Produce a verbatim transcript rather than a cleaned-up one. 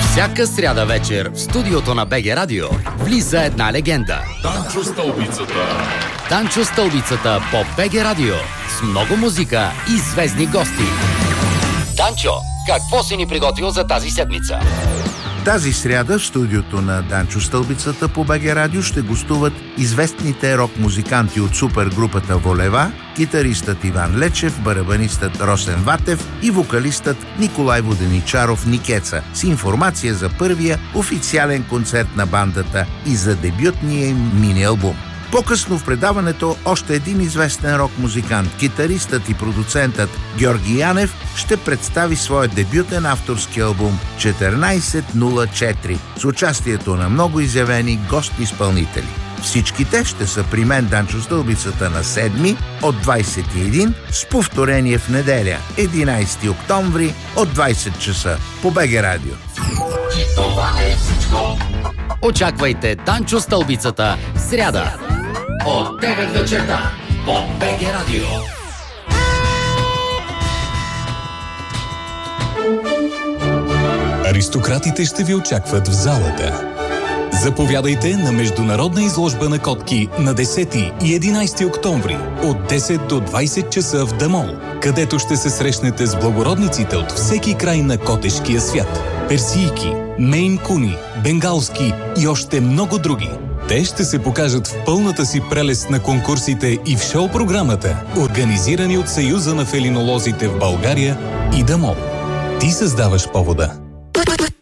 Всяка сряда вечер в студиото на БГ Радио влиза една легенда. Данчо Стълбицата. Данчо Стълбицата по БГ Радио с много музика и звездни гости. Данчо, какво си ни приготвил за тази седмица? Тази сряда в студиото на Данчо Стълбицата по БГ Радио ще гостуват известните рок-музиканти от супергрупата Волева, китаристът Иван Лечев, барабанистът Росен Ватев и вокалистът Николай Воденичаров Никеца с информация за първия официален концерт на бандата и за дебютния им мини-албум. По-късно в предаването още един известен рок-музикант, китаристът и продуцентът Георги Янев ще представи своят дебютен авторски албум четиринайсет нула четири с участието на много изявени гост-изпълнители. Всички те ще са при мен, Данчо Стълбицата, на седми от двайсет и един с повторение в неделя, единайсети октомври от двайсет часа по БГ Радио. Това е всичко. Очаквайте Данчо Стълбицата в сряда от девет вечерта по БГ Радио. Аристократите ще ви очакват в залата. Заповядайте на международна изложба на котки на десети и единайсети октомври от десет до двайсет часа в Дамол, където ще се срещнете с благородниците от всеки край на котешкия свят. Персийки, мейн куни, бенгалски и още много други. Те ще се покажат в пълната си прелест на конкурсите и в шоу-програмата, организирани от Съюза на фелинолозите в България и Дамол. Ти създаваш повода.